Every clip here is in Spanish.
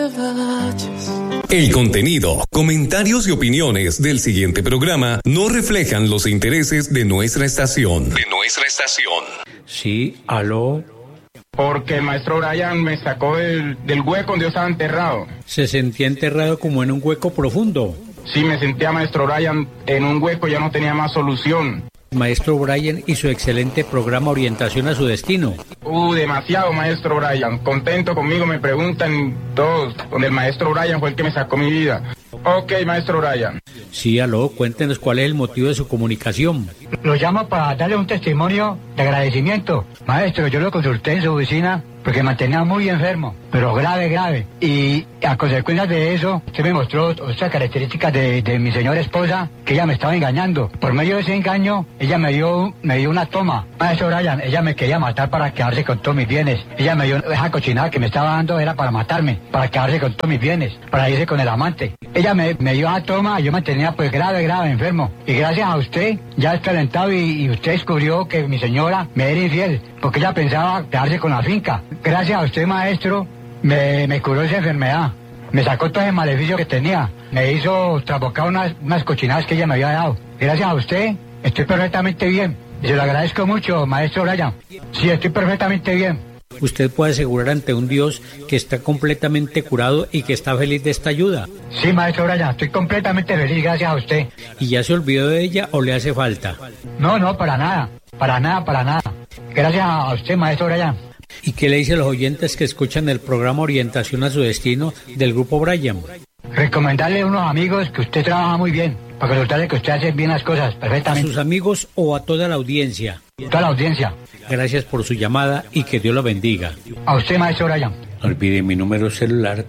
El contenido, comentarios y opiniones del siguiente programa no reflejan los intereses de nuestra estación. Sí, aló. Porque el maestro Brian me sacó del hueco donde yo estaba enterrado. ¿Se sentía enterrado como en un hueco profundo? Sí, me sentía, maestro Brian, en un hueco, ya no tenía más solución. Maestro Brian y su excelente programa Orientación a su Destino. Demasiado, maestro Brian. Contento conmigo, me preguntan todos, donde el maestro Brian fue el que me sacó mi vida. Ok, maestro Brian. Sí, aló, cuéntenos cuál es el motivo de su comunicación. Lo llamo para darle un testimonio de agradecimiento. Maestro, yo lo consulté en su oficina porque me mantenía muy enfermo, pero grave. Y a consecuencia de eso, usted me mostró otras características de mi señora esposa, que ella me estaba engañando. Por medio de ese engaño, ella me dio una toma. Maestro Brian, ella me quería matar para quedarse con todos mis bienes. Ella me dio esa cochinada que me estaba dando, era para matarme, para quedarse con todos mis bienes, para irse con el amante. Ella me dio esa toma y yo me tenía pues grave, enfermo. Y gracias a usted, ya escalentado y usted descubrió que mi señora me era infiel, porque ella pensaba quedarse con la finca. Gracias a usted, maestro, me curó esa enfermedad. Me sacó todo el maleficio que tenía. Me hizo trabocar unas cochinadas que ella me había dado. Gracias a usted, estoy perfectamente bien. Y se lo agradezco mucho, maestro Brian. Sí, estoy perfectamente bien. Usted puede asegurar ante un Dios que está completamente curado y que está feliz de esta ayuda. Sí, maestro Brian, estoy completamente feliz gracias a usted. ¿Y ya se olvidó de ella o le hace falta? No, para nada. Gracias a usted, maestro Brian. ¿Y qué le dice a los oyentes que escuchan el programa Orientación a su Destino del Grupo Brian? Recomendarle a unos amigos que usted trabaja muy bien, para consultarle que usted hace bien las cosas perfectamente. ¿A sus amigos o a toda la audiencia? Toda la audiencia. Gracias por su llamada y que Dios lo bendiga. A usted, maestro Brian. No olvide mi número celular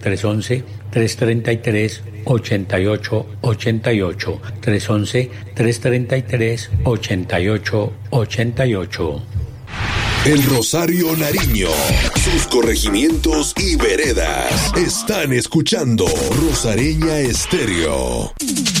311-333-8888. 311-333-8888. El Rosario Nariño, sus corregimientos y veredas. Están escuchando Rosareña Estéreo.